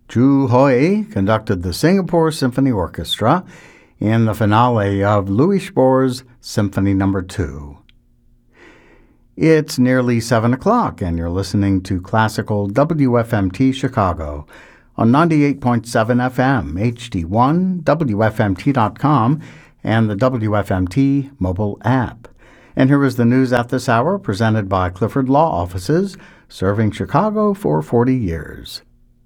Chu Hui conducted the Singapore Symphony Orchestra in the finale of Louis Spohr's Symphony No. 2. It's nearly 7 o'clock, and you're listening to Classical WFMT Chicago on 98.7 FM, HD1, WFMT.com, and the WFMT mobile app. And here is the news at this hour, presented by Clifford Law Offices, serving Chicago for 40 years.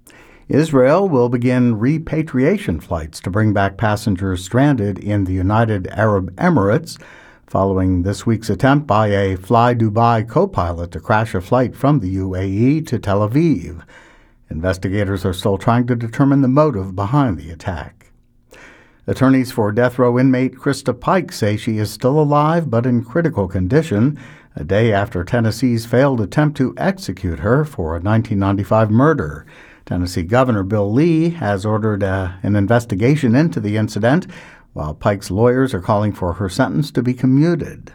Israel will begin repatriation flights to bring back passengers stranded in the United Arab Emirates, following this week's attempt by a Fly Dubai co-pilot to crash a flight from the UAE to Tel Aviv. Investigators are still trying to determine the motive behind the attack. Attorneys for death row inmate Krista Pike say she is still alive but in critical condition, a day after Tennessee's failed attempt to execute her for a 1995 murder. Tennessee Governor Bill Lee has ordered an investigation into the incident, while Pike's lawyers are calling for her sentence to be commuted.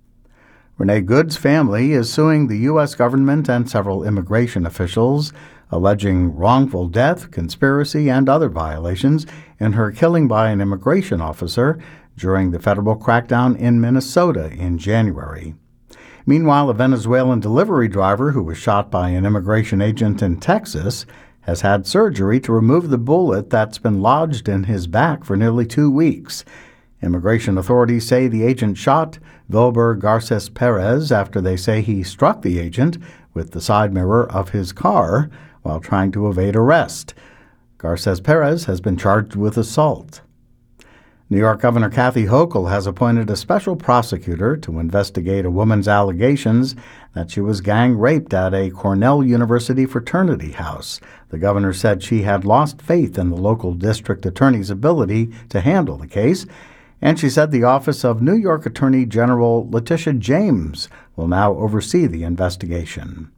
Renee Good's family is suing the U.S. government and several immigration officials, alleging wrongful death, conspiracy, and other violations in her killing by an immigration officer during the federal crackdown in Minnesota in January. Meanwhile, a Venezuelan delivery driver who was shot by an immigration agent in Texas has had surgery to remove the bullet that's been lodged in his back for nearly 2 weeks. Immigration authorities say the agent shot Wilber Garces Perez after they say he struck the agent with the side mirror of his car while trying to evade arrest. Garces Perez has been charged with assault. New York Governor Kathy Hochul has appointed a special prosecutor to investigate a woman's allegations that she was gang raped at a Cornell University fraternity house. The governor said she had lost faith in the local district attorney's ability to handle the case, and she said the office of New York Attorney General Letitia James will now oversee the investigation.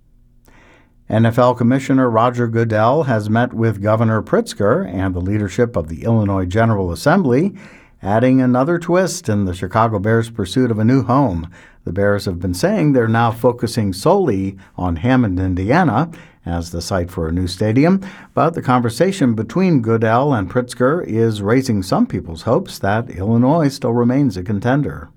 NFL Commissioner Roger Goodell has met with Governor Pritzker and the leadership of the Illinois General Assembly, adding another twist in the Chicago Bears' pursuit of a new home. The Bears have been saying they're now focusing solely on Hammond, Indiana, as the site for a new stadium, but the conversation between Goodell and Pritzker is raising some people's hopes that Illinois still remains a contender.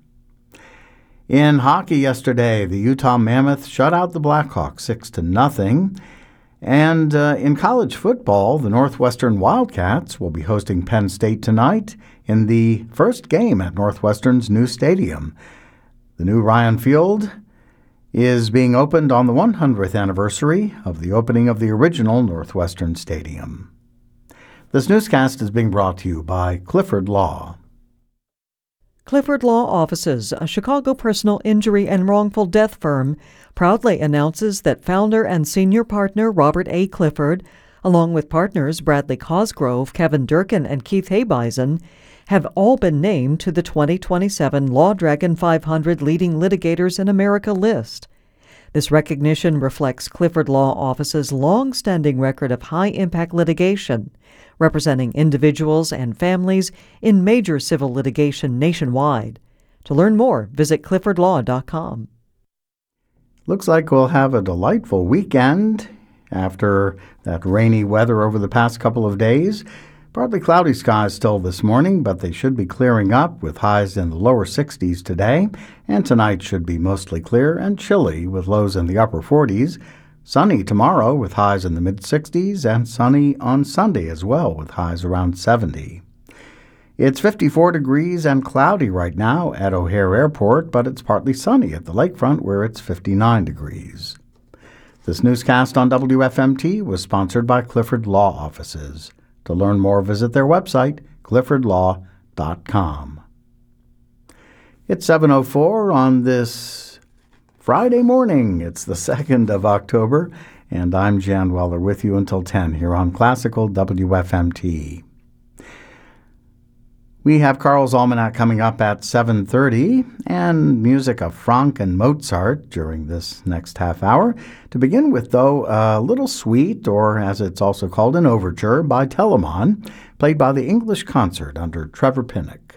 In hockey yesterday, the Utah Mammoth shut out the Blackhawks 6-0. And in college football, the Northwestern Wildcats will be hosting Penn State tonight in the first game at Northwestern's new stadium. The new Ryan Field is being opened on the 100th anniversary of the opening of the original Northwestern Stadium. This newscast is being brought to you by Clifford Law. Clifford Law Offices, a Chicago personal injury and wrongful death firm, proudly announces that founder and senior partner Robert A. Clifford, along with partners Bradley Cosgrove, Kevin Durkin, and Keith Habeisen, have all been named to the 2027 Law Dragon 500 Leading Litigators in America list. This recognition reflects Clifford Law Office's long-standing record of high-impact litigation, representing individuals and families in major civil litigation nationwide. To learn more, visit cliffordlaw.com. Looks like we'll have a delightful weekend after that rainy weather over the past couple of days. Partly cloudy skies still this morning, but they should be clearing up with highs in the lower 60s today, and tonight should be mostly clear and chilly with lows in the upper 40s. Sunny tomorrow with highs in the mid-60s, and sunny on Sunday as well with highs around 70. It's 54 degrees and cloudy right now at O'Hare Airport, but it's partly sunny at the lakefront where it's 59 degrees. This newscast on WFMT was sponsored by Clifford Law Offices. To learn more, visit their website, cliffordlaw.com. It's 7:04 on this Friday morning. It's the 2nd of October, and I'm Jan Weller with you until 10 here on Classical WFMT. We have Carl's Almanac coming up at 7:30 and music of Franck and Mozart during this next half hour. To begin with, though, a little suite, or as it's also called, an overture by Telemann, played by the English Concert under Trevor Pinnock.